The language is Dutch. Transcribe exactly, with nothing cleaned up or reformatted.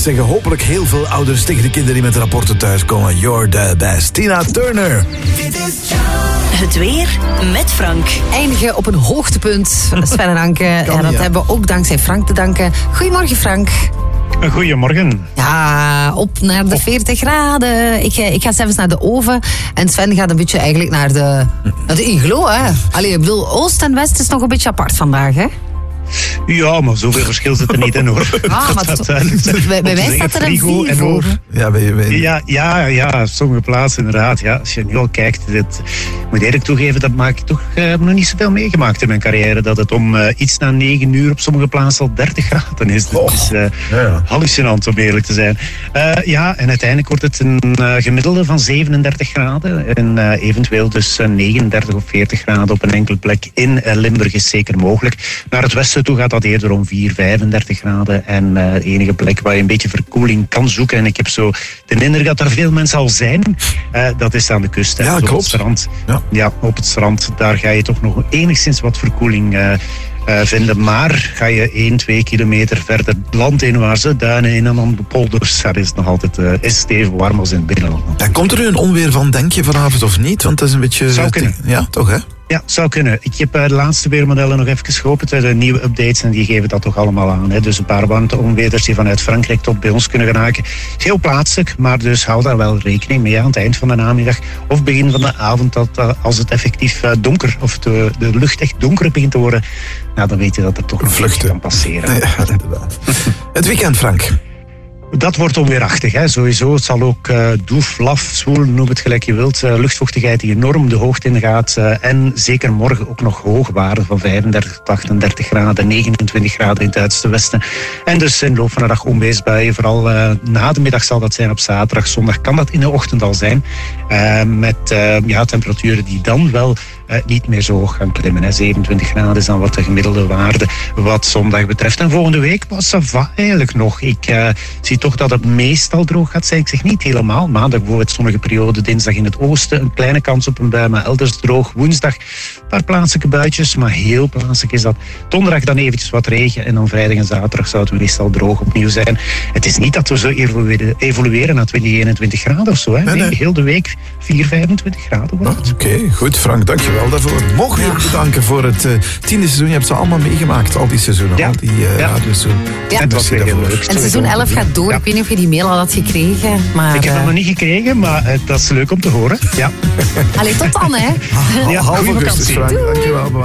zeggen hopelijk heel veel ouders tegen de kinderen die met rapporten thuiskomen. You're the best. Tina Turner. Het weer met Frank. Eindigen op een hoogtepunt, Sven en Anke. Ja, dat ja. hebben we ook dankzij Frank te danken. Goedemorgen, Frank. Goedemorgen. Ja, op naar de veertig graden. Ik, ik ga zelfs naar de oven. En Sven gaat een beetje eigenlijk naar de, naar de iglo, hè. Allee, ik bedoel, oost en west is nog een beetje apart vandaag, hè. Ja, maar zoveel verschil zit er niet in, hoor. Ah, maar Dat, het, uh, bij, bij mij staat er een frigo vier en voor. hoog. Ja, ben je, ben je- Ja, ja, ja, sommige plaatsen inderdaad. Ja, als je nu al kijkt, dit, ik moet eerlijk toegeven, dat maak ik toch uh, nog niet zoveel meegemaakt in mijn carrière. Dat het om uh, iets na negen uur op sommige plaatsen al dertig graden is. Dat Oh, is uh, ja. hallucinant, om eerlijk te zijn. Uh, ja, en uiteindelijk wordt het een uh, gemiddelde van zevenendertig graden. En uh, eventueel dus uh, negenendertig of veertig graden op een enkele plek in uh, Limburg is zeker mogelijk. Naar het westen toe gaat dat eerder om vier, vijfendertig graden. En uh, de enige plek waar je een beetje verkoeling kan zoeken, en ik heb zo de indruk dat er veel mensen al zijn, uh, dat is aan de kust. Hè. Ja, Dus op klopt. het strand. Ja. Ja, op het strand, daar ga je toch nog enigszins wat verkoeling uh, uh, vinden. Maar ga je één, twee kilometer verder land inwaarts, duinen in en dan de polders, dat is nog altijd uh, is het even warm als in het binnenland. Ja, komt er nu een onweer van, denk je, vanavond of niet? Want dat is een beetje... Zou kunnen. Ja, toch, hè? Ja, zou kunnen. Ik heb uh, de laatste weermodellen nog even geopend. De nieuwe updates en die geven dat toch allemaal aan. Hè. Dus een paar warmteonweders die vanuit Frankrijk tot bij ons kunnen geraken. Heel plaatselijk, maar dus hou daar wel rekening mee aan het eind van de namiddag of begin van de avond. Dat uh, als het effectief uh, donker of de, de lucht echt donker begint te worden, nou, dan weet je dat er toch een vlucht kan passeren. Ja, inderdaad. Het weekend, Frank. Dat wordt onweerachtig, hè. Sowieso. Het zal ook uh, doef, laf, zwoel, noem het gelijk je wilt. Uh, luchtvochtigheid die enorm de hoogte in gaat. Uh, en zeker morgen ook nog hoogwaarden van vijfendertig tot achtendertig graden, negenentwintig graden in het uiterste westen. En dus in de loop van de dag onweersbuien. Vooral uh, na de middag zal dat zijn op zaterdag. Zondag kan dat in de ochtend al zijn. Uh, met uh, ja, temperaturen die dan wel uh, niet meer zo hoog gaan klimmen. Hè. zevenentwintig graden is dan wat de gemiddelde waarde wat zondag betreft. En volgende week was ça va eigenlijk nog. Ik uh, zie toch dat het meestal droog gaat zijn. Ik zeg niet helemaal. Maandag bijvoorbeeld zonnige periode. Dinsdag in het oosten een kleine kans op een bui, maar elders droog. Woensdag een paar plaatselijke buitjes, maar heel plaatselijk is dat. Donderdag dan eventjes wat regen en dan vrijdag en zaterdag zou het meestal droog opnieuw zijn. Het is niet dat we zo evolueren, evolueren naar twintig, eenentwintig graden of zo. Hè. Nee, Nee, nee. heel de week vier, vijfentwintig graden wordt het. Oh, Oké, goed, Frank, dankjewel daarvoor. Mogen we je ook bedanken voor het uh, tiende seizoen. Je hebt ze allemaal meegemaakt, al die seizoenen, Ja. al die uh, Ja. radioseizoenen. Ja. En het was weer heel leuk. En seizoen elf gaat door. Ja. Ik weet niet of je die mail al had gekregen. Maar, Ik heb het uh, nog niet gekregen, maar uh, dat is leuk om te horen. Ja. allee, tot dan, hè. Ja, Half goeie augustus, vakantie. Frank. Dankjewel.